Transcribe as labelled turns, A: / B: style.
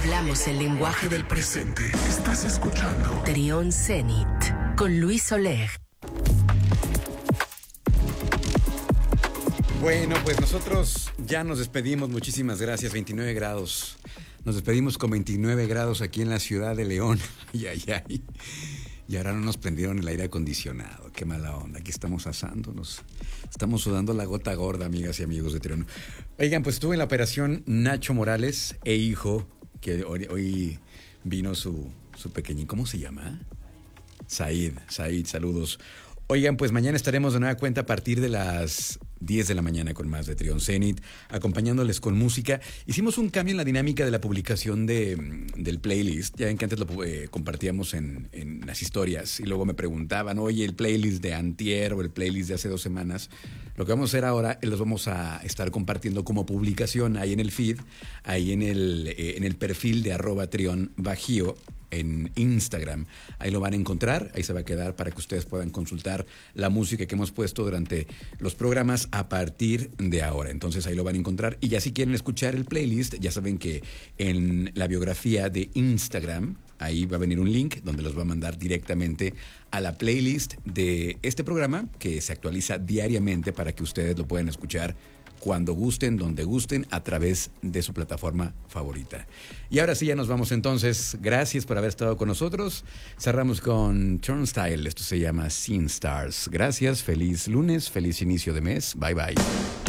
A: Hablamos el lenguaje del presente.
B: Estás escuchando
A: Trión Zenit con Luis Oleg.
C: Bueno, pues nosotros ya nos despedimos. Muchísimas gracias. 29 grados. Nos despedimos con 29 grados aquí en la ciudad de León. Ay, ay, ay. Y ahora no nos prendieron el aire acondicionado. Qué mala onda. Aquí estamos asándonos. Estamos sudando la gota gorda, amigas y amigos de Trión. Oigan, pues estuve en la operación Nacho Morales e hijo, que hoy vino su pequeñín. ¿Cómo se llama? Said, saludos. Oigan, pues mañana estaremos de nueva cuenta a partir de las 10 de la mañana con más de Trión Zenit, acompañándoles con música. Hicimos un cambio en la dinámica de la publicación del playlist. Ya ven que antes lo compartíamos en las historias y luego me preguntaban, oye, el playlist de antier o el playlist de hace 2 semanas. Lo que vamos a hacer ahora es los vamos a estar compartiendo como publicación ahí en el feed, ahí en el perfil de @trión_bajío en Instagram. Ahí lo van a encontrar, ahí se va a quedar para que ustedes puedan consultar la música que hemos puesto durante los programas a partir de ahora. Entonces ahí lo van a encontrar y ya si quieren escuchar el playlist, ya saben que en la biografía de Instagram, ahí va a venir un link donde los va a mandar directamente a la playlist de este programa que se actualiza diariamente para que ustedes lo puedan escuchar cuando gusten, donde gusten, a través de su plataforma favorita. Y ahora sí, ya nos vamos entonces. Gracias por haber estado con nosotros. Cerramos con Turnstile. Esto se llama Scene Stars. Gracias, feliz lunes, feliz inicio de mes. Bye, bye.